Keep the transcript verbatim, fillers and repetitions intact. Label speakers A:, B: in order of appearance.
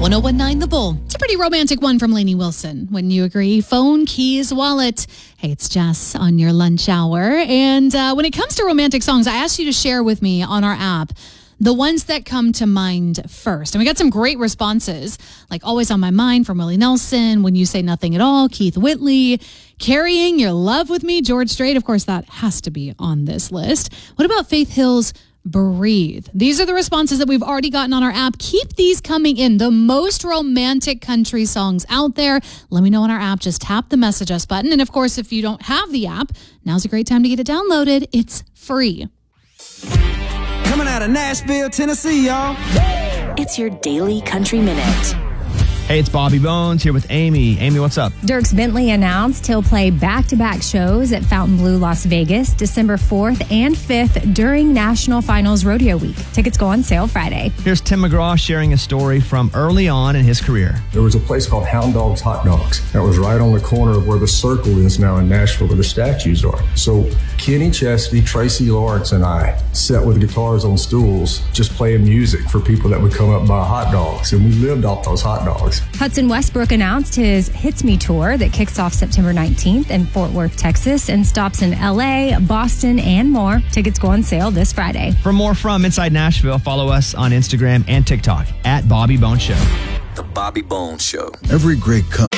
A: one oh one point nine The Bull. It's a pretty romantic one from Lainey Wilson. Wouldn't you agree? Phone, keys, wallet. Hey, it's Jess on your lunch hour. And uh, when it comes to romantic songs, I asked you to share with me on our app the ones that come to mind first. And we got some great responses, like Always on My Mind from Willie Nelson, When You Say Nothing at All, Keith Whitley, Carrying Your Love with Me, George Strait. Of course, that has to be on this list. What about Faith Hill's Breathe? These are the responses that we've already gotten on our app. Keep these coming in. The most romantic country songs out there. Let me know on our app. Just tap the message us button. And of course, if you don't have the app, now's a great time to get it downloaded. It's free.
B: Coming out of Nashville, Tennessee, y'all.
C: It's your Daily Country Minute.
D: Hey, it's Bobby Bones here with Amy. Amy, what's up?
E: Dierks Bentley announced he'll play back-to-back shows at Fontainebleau, Las Vegas, December fourth and fifth during National Finals Rodeo Week. Tickets go on sale Friday.
D: Here's Tim McGraw sharing a story from early on in his career.
F: There was a place called Hound Dog's Hot Dogs that was right on the corner of where the Circle is now in Nashville, where the statues are. So Kenny Chesney, Tracy Lawrence, and I sat with guitars on stools just playing music for people that would come up and buy hot dogs, and we lived off those hot dogs.
E: Hudson Westbrook announced his Hits Me Tour that kicks off September nineteenth in Fort Worth, Texas, and stops in L A, Boston, and more. Tickets go on sale this Friday.
D: For more from Inside Nashville, follow us on Instagram and TikTok at Bobby Bones Show.
B: The Bobby Bones Show.
G: Every great company